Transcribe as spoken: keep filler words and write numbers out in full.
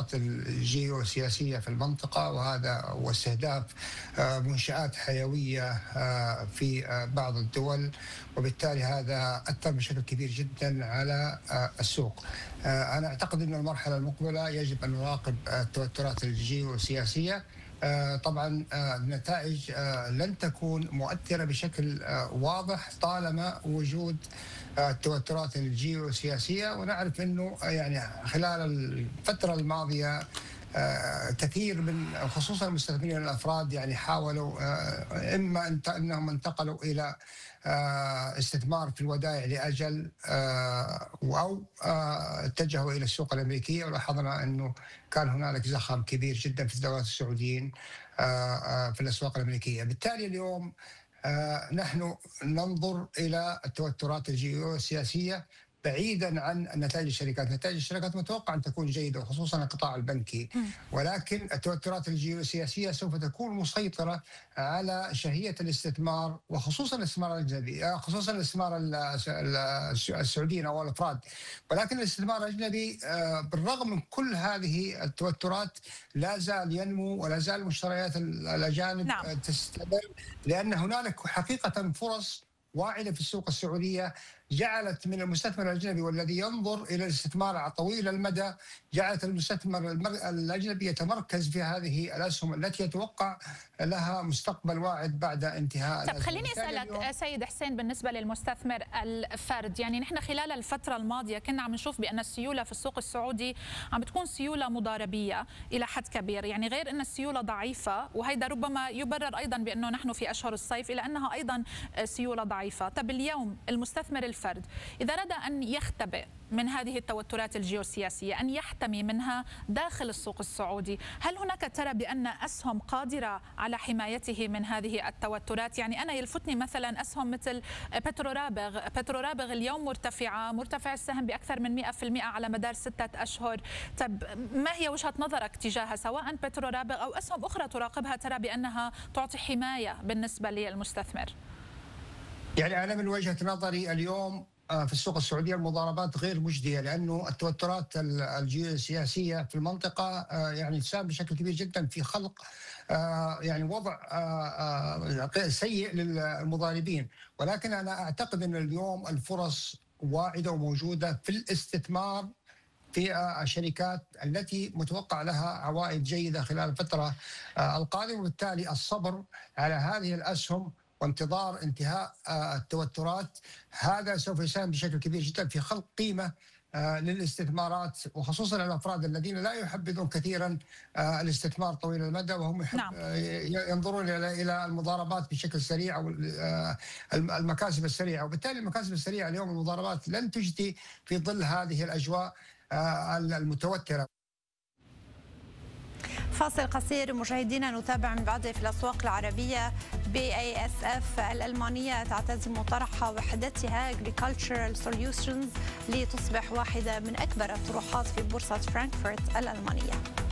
التوترات الجيوسياسية في المنطقة، وهذا واستهداف منشآت حيوية في بعض الدول، وبالتالي هذا أثر بشكل كبير جدا على السوق. أنا أعتقد أن المرحلة المقبلة يجب أن نراقب التوترات الجيوسياسية. طبعا النتائج لن تكون مؤثرة بشكل واضح طالما وجود التوترات الجيوسياسية، ونعرف أنه يعني خلال الفترة الماضية كثير من خصوصا المستثمرين الافراد يعني حاولوا اما انهم انتقلوا الى استثمار في الودائع لاجل او اتجهوا الى السوق الامريكيه، ولاحظنا انه كان هنالك زخم كبير جدا في الدولار السعوديين في الاسواق الامريكيه. بالتالي اليوم نحن ننظر الى التوترات الجيوسياسيه بعيدا عن نتائج الشركات. نتائج الشركات متوقع أن تكون جيدة وخصوصا القطاع البنكي، ولكن التوترات الجيوسياسية سوف تكون مسيطرة على شهية الاستثمار، وخصوصا الاستثمار الأجنبي، خصوصا الاستثمار السعوديين أو الأفراد. ولكن الاستثمار الأجنبي بالرغم من كل هذه التوترات لا زال ينمو، ولا زال مشتريات الأجانب نعم. تستمر، لأن هنالك حقيقة فرص واعدة في السوق السعودية جعلت من المستثمر الأجنبي والذي ينظر إلى الاستثمار على طويل المدى، جعلت المستثمر الأجنبي يتمركز في هذه الأسهم التي يتوقع لها مستقبل واعد بعد انتهاء. طب خليني أسألك سيد حسين، بالنسبة للمستثمر الفرد، يعني نحن خلال الفترة الماضية كنا عم نشوف بأن السيولة في السوق السعودي عم بتكون سيولة مضاربية إلى حد كبير، يعني غير أن السيولة ضعيفة، وهذا ربما يبرر أيضا بأنه نحن في أشهر الصيف إلى أنها أيضا سيولة ضعيفة. طب اليوم المستثمر الفرد إذا أراد أن يختبئ من هذه التوترات الجيوسياسية، أن يحتمي منها داخل السوق السعودي، هل هناك ترى بأن أسهم قادرة على حمايته من هذه التوترات؟ يعني أنا يلفتني مثلا أسهم مثل بترورابغ. بترورابغ اليوم مرتفعة، مرتفع السهم بأكثر من مئة بالمئة على مدار ستة أشهر. طب ما هي وجهة نظرك تجاهها، سواء بترورابغ أو أسهم أخرى تراقبها ترى بأنها تعطي حماية بالنسبة للمستثمر؟ يعني أنا من وجهة نظري اليوم في السوق السعودية المضاربات غير مجدية، لأنه التوترات الجيوسياسية في المنطقة يعني تساهم بشكل كبير جدا في خلق يعني وضع سيء للمضاربين. ولكن أنا أعتقد أن اليوم الفرص واعدة وموجودة في الاستثمار في الشركات التي متوقع لها عوائد جيدة خلال الفترة القادمة، وبالتالي الصبر على هذه الأسهم وانتظار انتهاء التوترات هذا سوف يساهم بشكل كبير جدا في خلق قيمة للاستثمارات، وخصوصا الافراد الذين لا يحبذون كثيرا الاستثمار طويل المدى، وهم يحب نعم. ينظرون الى المضاربات بشكل سريع او المكاسب السريعه، وبالتالي المكاسب السريعه اليوم المضاربات لن تجدي في ظل هذه الاجواء المتوتره. فاصل قصير مشاهدينا، نتابع من بعده في الأسواق العربية. بي إيه إس إف الألمانية تعتزم طرح وحدتها Agricultural Solutions لتصبح واحدة من أكبر الطروحات في بورصة فرانكفورت الألمانية.